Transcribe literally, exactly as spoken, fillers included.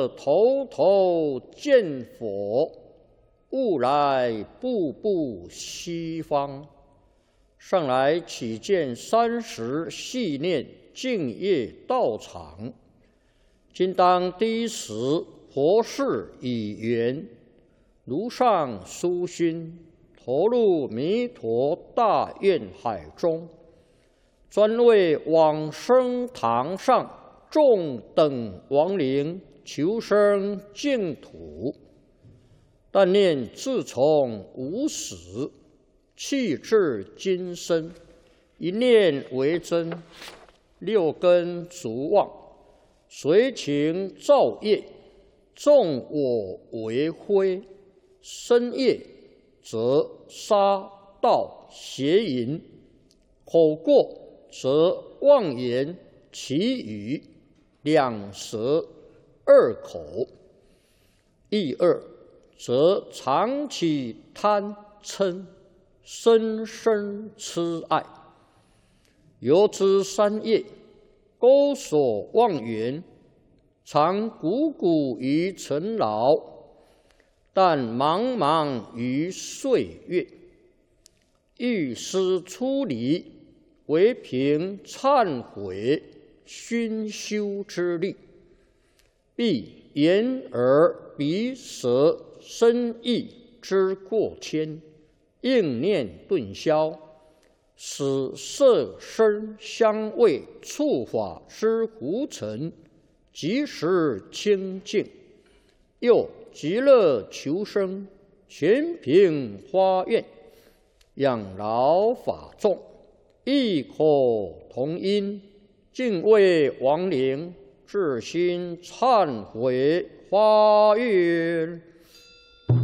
得头头见佛，悟来步步西方。上来启见三十系念净业道场，今当第一时佛事已圆，如上殊心，投入弥陀大愿海中，专为往生堂上众等亡灵求生净土。但念自从无始，气至今生，一念为真，六根逐妄，随情造业，纵我为非，身业则杀盗邪淫，口过则妄言绮语，两舌二口，意二则常起贪嗔，深深痴爱。由之三业，钩锁妄缘，常汩汩于尘劳，但茫茫于岁月。欲思出离，唯凭忏悔熏修之力，必眼耳鼻舌身意之过谦，应念顿消，使色声香味触法之浮尘即时清净，又极乐求生，全凭发愿，养老法众，异口同音，敬畏亡灵，至心忏悔发愿。